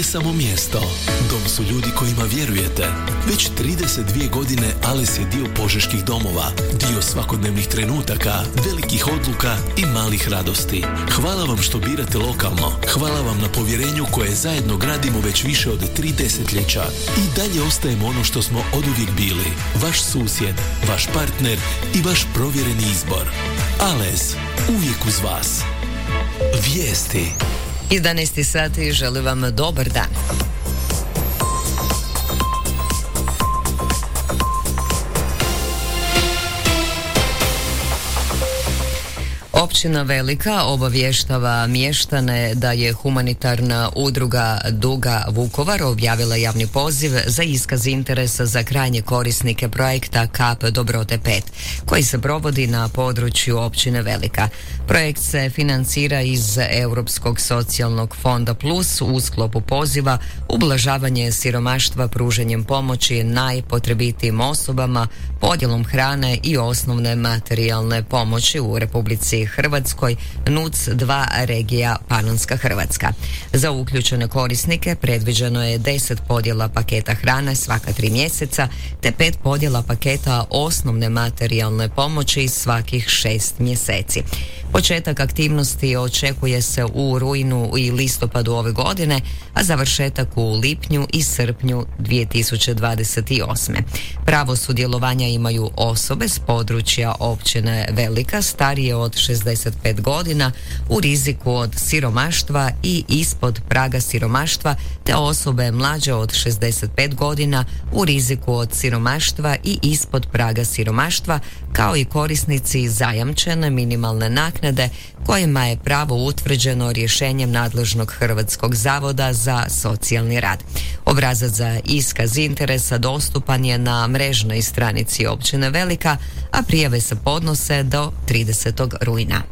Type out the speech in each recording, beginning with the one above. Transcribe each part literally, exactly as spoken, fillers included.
nije samo mjesto. Dom su ljudi kojima vjerujete. Već trideset dvije godine Ales je dio požeških domova, dio svakodnevnih trenutaka, velikih odluka i malih radosti. Hvala vam što birate lokalno. Hvala vam na povjerenju koje zajedno gradimo već više od tri desetljeća. I dalje ostajemo ono što smo oduvijek bili. Vaš susjed, vaš partner i vaš provjereni izbor. Ales, uvijek uz vas. Vijesti. jedanaest sati, želim vam dobar dan. Općina Velika obavještava mještane da je humanitarna udruga Duga Vukovar objavila javni poziv za iskaz interesa za krajnje korisnike projekta Kap Dobrote pet, koji se provodi na području općine Velika. Projekt se financira iz Europskog socijalnog fonda Plus u sklopu poziva ublažavanje siromaštva pruženjem pomoći najpotrebitijim osobama, podjelom hrane i osnovne materijalne pomoći u Republici Hrvatskoj, N U C dva regija Panonska Hrvatska. Za uključene korisnike predviđeno je deset podjela paketa hrane svaka tri mjeseca, te pet podjela paketa osnovne materijalne pomoći svakih šest mjeseci. Početak aktivnosti očekuje se u rujnu i listopadu ove godine, a završetak u lipnju i srpnju dvije tisuće dvadeset osme. Pravo sudjelovanja imaju osobe s područja općine Velika starije od šezdeset pet godina, u riziku od siromaštva i ispod praga siromaštva, te osobe mlađe od šezdeset pet godina u riziku od siromaštva i ispod praga siromaštva, kao i korisnici zajamčene minimalne naknade kojima je pravo utvrđeno rješenjem nadležnog Hrvatskog zavoda za socijalni rad. Obrazac za iskaz interesa dostupan je na mrežnoj stranici općine Velika, a prijave se podnose do tridesetog rujna.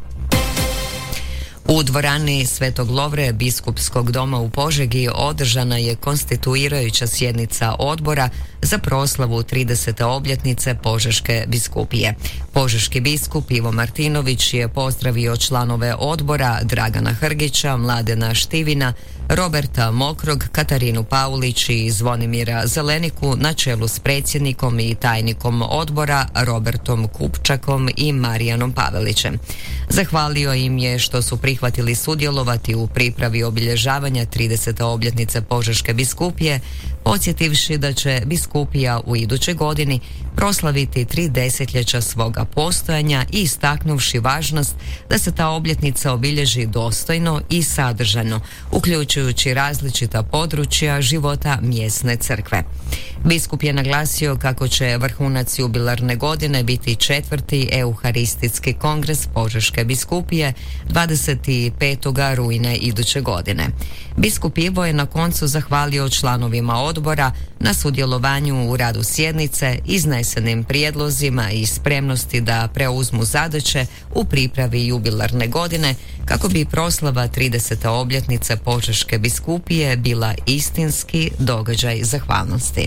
U dvorani Svetog Lovre Biskupskog doma u Požegi održana je konstituirajuća sjednica odbora za proslavu tridesete obljetnice Požeške biskupije. Požeški biskup Ivo Martinović je pozdravio članove odbora Dragana Hrgića, Mladena Štivina, Roberta Mokrog, Katarinu Paulić i Zvonimira Zeleniku na čelu s predsjednikom i tajnikom odbora Robertom Kupčakom i Marijanom Pavelićem. Zahvalio im je što su prihvatili sudjelovati u pripravi obilježavanja tridesete obljetnice Požeške biskupije, podsjetivši da će biskupija u idućoj godini proslaviti tri desetljeća svoga postojanja i istaknuvši važnost da se ta obljetnica obilježi dostojno i sadržajno, uključujući različita područja života mjesne crkve. Biskup je naglasio kako će vrhunac jubilarne godine biti četvrti Euharistijski kongres Požeške biskupije dvadeset petog rujna iduće godine. Biskup Ivo je na koncu zahvalio članovima odbora na sudjelovanju u radu sjednice, iznesenim prijedlozima i spremnosti da preuzmu zadaće u pripravi jubilarne godine kako bi proslava tridesete obljetnice Požeške biskupije bila istinski događaj zahvalnosti.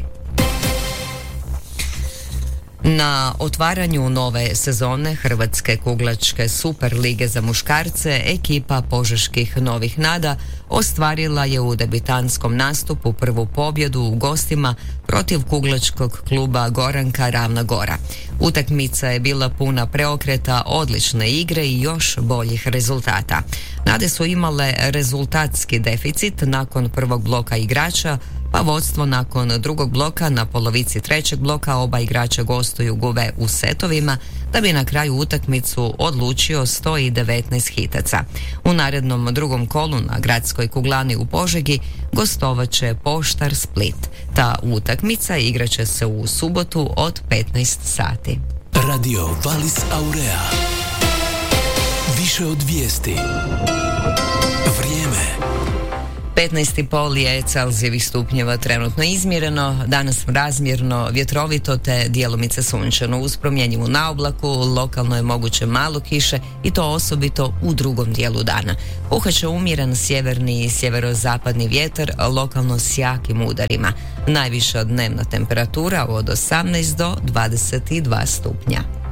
Na otvaranju nove sezone Hrvatske kuglačke Super lige za muškarce ekipa požeških Novih nada ostvarila je u debitantskom nastupu prvu pobjedu u gostima protiv kuglačkog kluba Goranka Ravna Gora. Utakmica je bila puna preokreta, odlične igre i još boljih rezultata. Nade su imale rezultatski deficit nakon prvog bloka igrača, pa vodstvo nakon drugog bloka. Na polovici trećeg bloka oba igrača gostuju gube u setovima, da bi na kraju utakmicu odlučio sto devetnaest hitaca. U narednom drugom kolu na gradskoj kuglani u Požegi gostovat će Poštar Split. Ta utakmica igraće se u subotu od petnaest sati. Radio Valis Aurea. Više od vijesti. Vrijeme. petnaest i pol je Celzijevih stupnjeva trenutno izmjereno, danas razmjerno vjetrovito te djelomice sunčano uz promjenjivu naoblaku, lokalno je moguće malo kiše i to osobito u drugom dijelu dana. Puhat umjeren sjeverni i sjeverozapadni vjetar, lokalno s jakim udarima. Najviša dnevna temperatura od osamnaest do dvadeset dva stupnja.